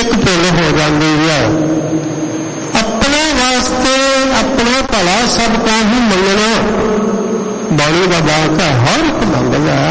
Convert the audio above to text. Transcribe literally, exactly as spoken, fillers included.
ਇੱਕ ਭੁੱਲ ਹੋ ਜਾਂਦੀ ਹੈ। ਆਪਣੇ ਵਾਸਤੇ ਆਪਣਾ ਭਲਾ ਸਭ ਤੋਂ ਹੀ ਮੰਗਣਾ ਬਾਣੀ ਦਾ ਬਾਤ ਹੈ। ਹਰ ਇੱਕ ਮੰਗਦਾ